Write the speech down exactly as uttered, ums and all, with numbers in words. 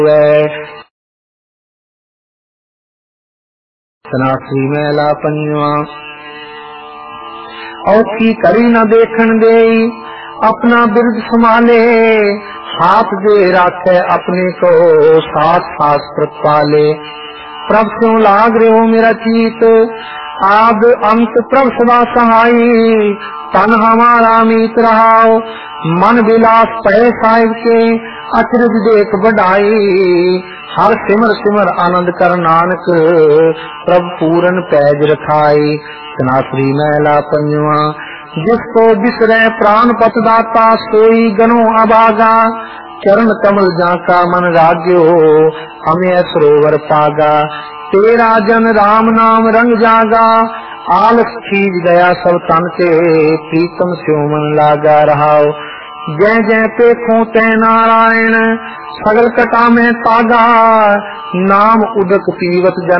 सनासी मैला पंजवा। औखी करी न देखन दे अपना बिरद संभाले, हाथ दे राखे अपने को साथ शास्त्र पाले। प्रभ क्यों लाग रहे हो मेरा चीत, आद अंत प्रभ सदा सहाई। तन हमारा मीत रहाओ, मन विलास पड़े साहिब के, अचरज देख बढ़ाई। हर सिमर सिमर आनंद कर नानक, प्रभ पूरन पैज रखाई। सनासरी मैला पंजवा। जिसको बिसरे प्राण पत दाता, सोई गनो अभागा। चरण कमल जाका मन राग्यो, हमें सरोवर पागा। तेरा जन राम नाम रंग जागा, आलस खींच गया सब तन के, प्रीतम स्यो मन लागा रहाओ। जय जय पेखों तै नारायण, सगल कटा में तागा। नाम उदक पीवत जन